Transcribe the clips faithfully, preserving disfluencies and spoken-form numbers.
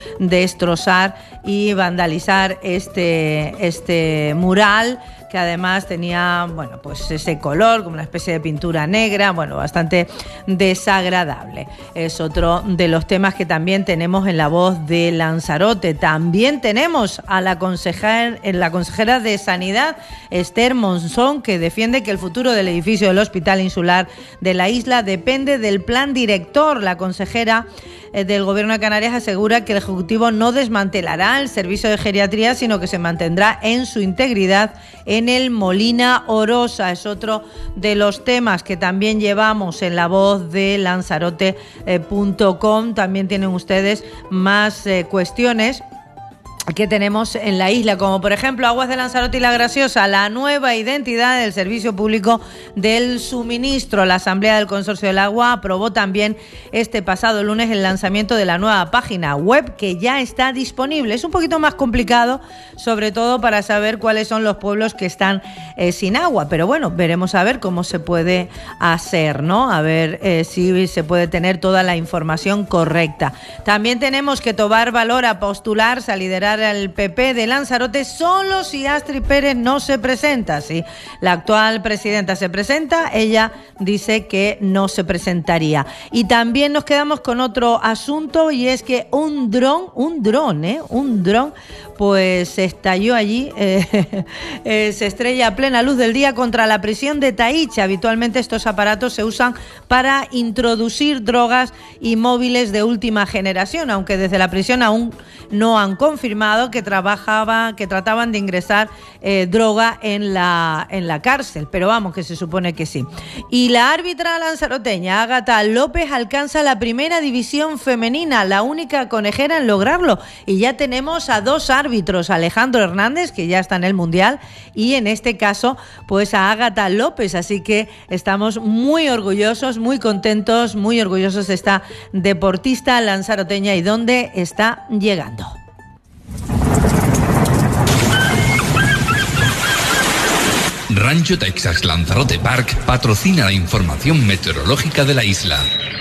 destrozar y vandalizar este, este mural, que además tenía, bueno, pues ese color, como una especie de pintura negra, bueno, bastante desagradable. Es otro de los temas que también tenemos en La Voz de Lanzarote. También tenemos a la consejera, la consejera de Sanidad, Esther Monzón, que defiende que el futuro del edificio del Hospital Insular de la isla depende del plan director. La consejera del Gobierno de Canarias asegura que el Ejecutivo no desmantelará el servicio de geriatría, sino que se mantendrá en su integridad en el Molina Orosa. Es otro de los temas que también llevamos en La Voz de Lanzarote punto com. También tienen ustedes más eh, cuestiones que tenemos en la isla, como por ejemplo Aguas de Lanzarote y La Graciosa, la nueva identidad del Servicio Público del Suministro. La Asamblea del Consorcio del Agua aprobó también este pasado lunes el lanzamiento de la nueva página web, que ya está disponible. Es un poquito más complicado, sobre todo para saber cuáles son los pueblos que están eh, sin agua, pero bueno, veremos a ver cómo se puede hacer, ¿no? A ver eh, si se puede tener toda la información correcta. También tenemos que Tobar valora postularse a liderar al P P de Lanzarote solo si Astrid Pérez no se presenta. Si la actual presidenta se presenta, ella dice que no se presentaría. Y también nos quedamos con otro asunto, y es que un dron, un dron, ¿eh? Un dron, pues estalló allí, eh, eh, se estrella a plena luz del día contra la prisión de Taich. Habitualmente estos aparatos se usan para introducir drogas y móviles de última generación, aunque desde la prisión aún no han confirmado que trabajaba, que trataban de ingresar eh, droga en la, en la cárcel, pero vamos, que se supone que sí. Y la árbitra lanzaroteña Ágata López alcanza la primera división femenina, la única conejera en lograrlo, y ya tenemos a dos árbitros, Alejandro Hernández, que ya está en el Mundial, y en este caso pues a Ágata López, así que estamos muy orgullosos, muy contentos, muy orgullosos de esta deportista lanzaroteña y dónde está llegando. Rancho Texas Lanzarote Park patrocina la información meteorológica de la isla.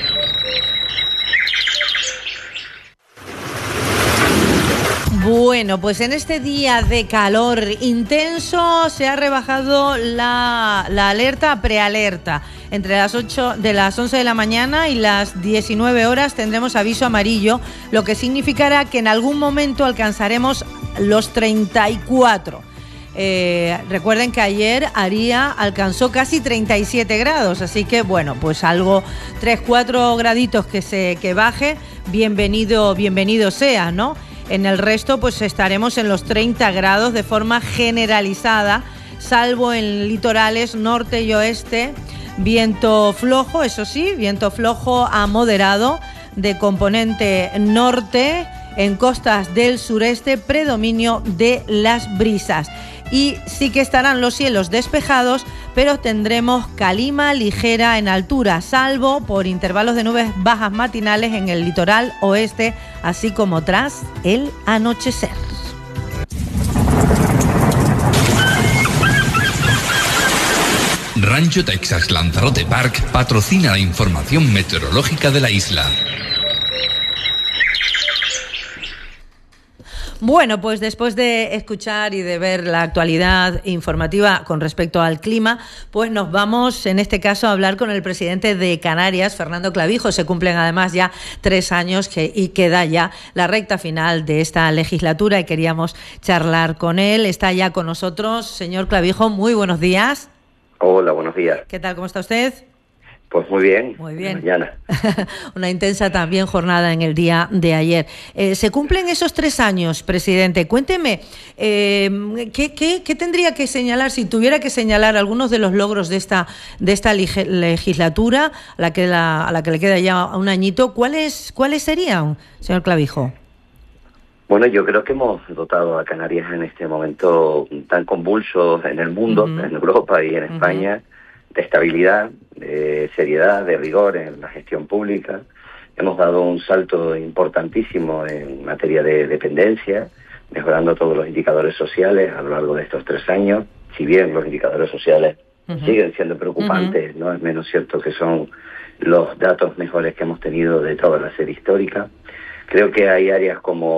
Bueno, pues en este día de calor intenso se ha rebajado la, la alerta a prealerta. Entre las ocho de las once de la mañana y las diecinueve horas tendremos aviso amarillo, lo que significará que en algún momento alcanzaremos los treinta y cuatro. Eh, recuerden que ayer Aria alcanzó casi treinta y siete grados, así que bueno, pues algo, tres, cuatro graditos que se que baje, bienvenido, bienvenido sea, ¿no? En el resto pues estaremos en los treinta grados de forma generalizada, salvo en litorales norte y oeste. Viento flojo, eso sí, viento flojo a moderado de componente norte. En costas del sureste, predominio de las brisas. Y sí que estarán los cielos despejados, pero tendremos calima ligera en altura, salvo por intervalos de nubes bajas matinales en el litoral oeste, así como tras el anochecer. Rancho Texas Lanzarote Park patrocina la información meteorológica de la isla. Bueno, pues después de escuchar y de ver la actualidad informativa con respecto al clima, pues nos vamos en este caso a hablar con el presidente de Canarias, Fernando Clavijo. Se cumplen además ya tres años que, y queda ya la recta final de esta legislatura y queríamos charlar con él. Está ya con nosotros. Señor Clavijo, muy buenos días. Hola, buenos días. ¿Qué tal? ¿Cómo está usted? Pues muy bien. Muy bien. Mañana. Una intensa también jornada en el día de ayer. Eh, se cumplen esos tres años, presidente. Cuénteme, eh, ¿qué, qué, ¿qué tendría que señalar, si tuviera que señalar algunos de los logros de esta de esta legislatura, a la que, la, a la que le queda ya un añito, ¿cuáles, cuáles serían, señor Clavijo? Bueno, yo creo que hemos dotado a Canarias en este momento tan convulso en el mundo, uh-huh. en Europa y en España, uh-huh. de estabilidad, de seriedad, de rigor en la gestión pública. Hemos dado un salto importantísimo en materia de dependencia, mejorando todos los indicadores sociales a lo largo de estos tres años. Si bien los indicadores sociales uh-huh. siguen siendo preocupantes, uh-huh. no es menos cierto que son los datos mejores que hemos tenido de toda la serie histórica. Creo que hay áreas como